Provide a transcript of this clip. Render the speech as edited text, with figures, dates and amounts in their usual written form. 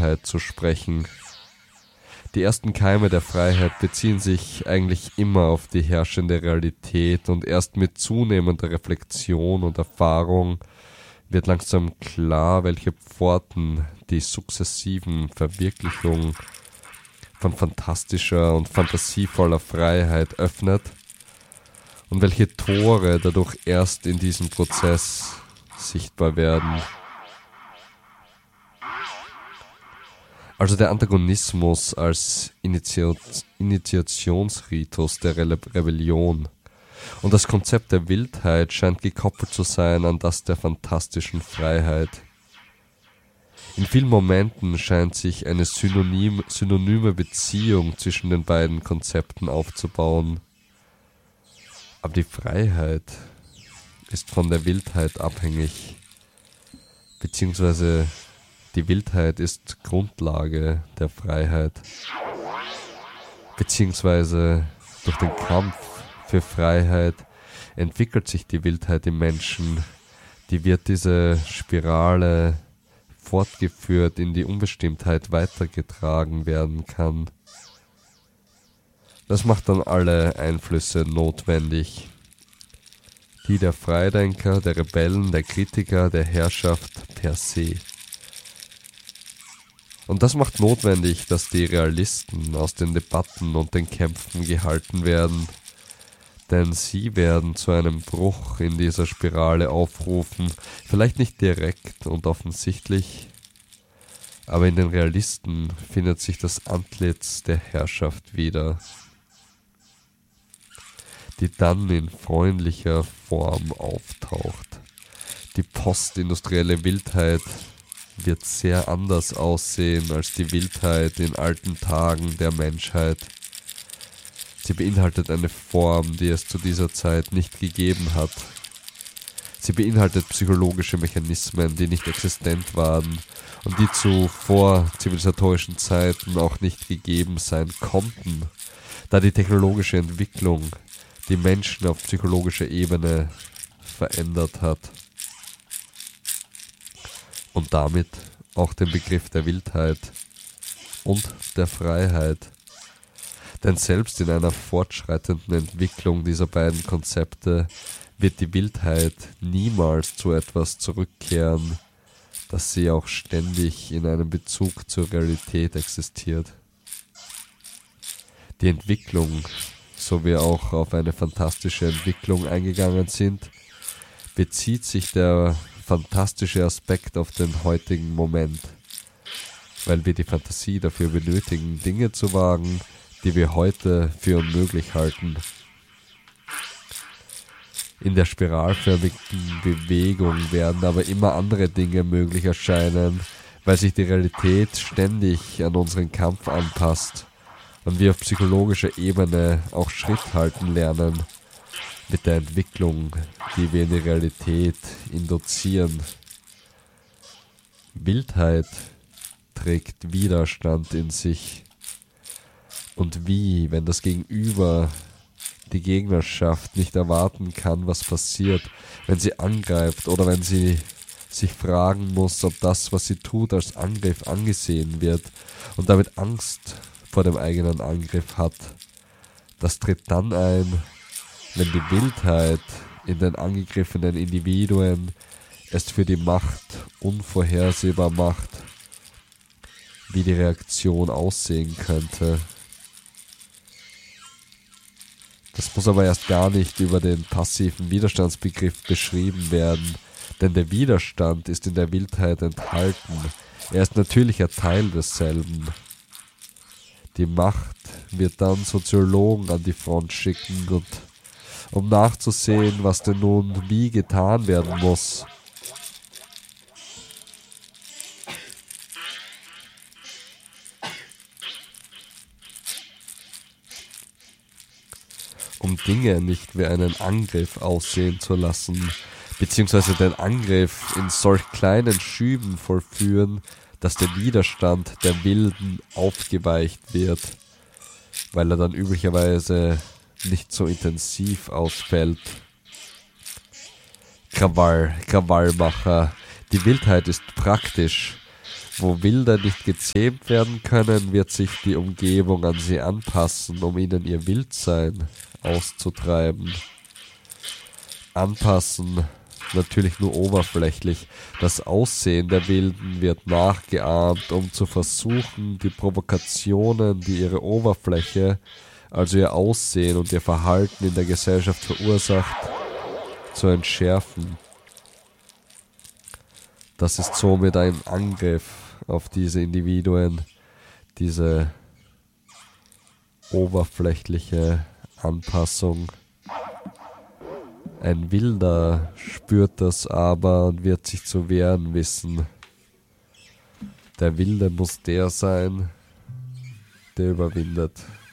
Freiheit zu sprechen. Die ersten Keime der Freiheit beziehen sich eigentlich immer auf die herrschende Realität und erst mit zunehmender Reflexion und Erfahrung wird langsam klar, welche Pforten die sukzessiven Verwirklichungen von fantastischer und fantasievoller Freiheit öffnet und welche Tore dadurch erst in diesem Prozess sichtbar werden. Also der Antagonismus als Initiationsritus der Rebellion und das Konzept der Wildheit scheint gekoppelt zu sein an das der fantastischen Freiheit. In vielen Momenten scheint sich eine synonyme Beziehung zwischen den beiden Konzepten aufzubauen. Aber die Freiheit ist von der Wildheit abhängig, beziehungsweise die Wildheit ist Grundlage der Freiheit, beziehungsweise durch den Kampf für Freiheit entwickelt sich die Wildheit im Menschen, die wird diese Spirale fortgeführt in die Unbestimmtheit weitergetragen werden kann. Das macht dann alle Einflüsse notwendig, die der Freidenker, der Rebellen, der Kritiker, der Herrschaft per se. Und das macht notwendig, dass die Realisten aus den Debatten und den Kämpfen gehalten werden, denn sie werden zu einem Bruch in dieser Spirale aufrufen, vielleicht nicht direkt und offensichtlich, aber in den Realisten findet sich das Antlitz der Herrschaft wieder, die dann in freundlicher Form auftaucht. Die postindustrielle Wildheit wird sehr anders aussehen als die Wildheit in alten Tagen der Menschheit. Sie beinhaltet eine Form, die es zu dieser Zeit nicht gegeben hat. Sie beinhaltet psychologische Mechanismen, die nicht existent waren und die zu vorzivilisatorischen Zeiten auch nicht gegeben sein konnten, da die technologische Entwicklung die Menschen auf psychologischer Ebene verändert hat. Und damit auch den Begriff der Wildheit und der Freiheit. Denn selbst in einer fortschreitenden Entwicklung dieser beiden Konzepte wird die Wildheit niemals zu etwas zurückkehren, dass sie auch ständig in einem Bezug zur Realität existiert. Die Entwicklung, so wir auch auf eine fantastische Entwicklung eingegangen sind, bezieht sich der fantastische Aspekt auf den heutigen Moment, weil wir die Fantasie dafür benötigen, Dinge zu wagen, die wir heute für unmöglich halten. In der spiralförmigen Bewegung werden aber immer andere Dinge möglich erscheinen, weil sich die Realität ständig an unseren Kampf anpasst und wir auf psychologischer Ebene auch Schritt halten lernen mit der Entwicklung, die wir in die Realität induzieren. Wildheit trägt Widerstand in sich. Und wie, wenn das Gegenüber, die Gegnerschaft, nicht erwarten kann, was passiert, wenn sie angreift oder wenn sie sich fragen muss, ob das, was sie tut, als Angriff angesehen wird und damit Angst vor dem eigenen Angriff hat. Das tritt dann ein, wenn die Wildheit in den angegriffenen Individuen es für die Macht unvorhersehbar macht, wie die Reaktion aussehen könnte. Das muss aber erst gar nicht über den passiven Widerstandsbegriff beschrieben werden, denn der Widerstand ist in der Wildheit enthalten. Er ist natürlicher Teil desselben. Die Macht wird dann Soziologen an die Front schicken, und um nachzusehen, was denn nun wie getan werden muss. Um Dinge nicht wie einen Angriff aussehen zu lassen, beziehungsweise den Angriff in solch kleinen Schüben vollführen, dass der Widerstand der Wilden aufgeweicht wird, weil er dann üblicherweise nicht so intensiv ausfällt. Krawallmacher. Die Wildheit ist praktisch, Wo Wilde nicht gezähmt werden können, wird sich die Umgebung an sie anpassen, um ihnen ihr Wildsein auszutreiben. Anpassen natürlich nur oberflächlich. Das Aussehen der Wilden wird nachgeahmt, um zu versuchen, die Provokationen, die ihre Oberfläche, also ihr Aussehen und ihr Verhalten in der Gesellschaft verursacht, zu entschärfen. Das ist somit ein Angriff auf diese Individuen, diese oberflächliche Anpassung. Ein Wilder spürt das aber und wird sich zu wehren wissen. Der Wilde muss der sein, der überwindet.